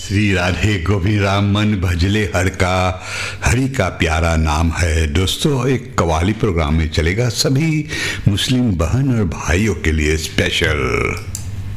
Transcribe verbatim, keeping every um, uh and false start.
श्री राधे गोविंद राम मन भजले हर का, हरि का प्यारा नाम है। दोस्तों, एक कव्वाली प्रोग्राम में चलेगा सभी मुस्लिम बहन और भाइयों के लिए स्पेशल।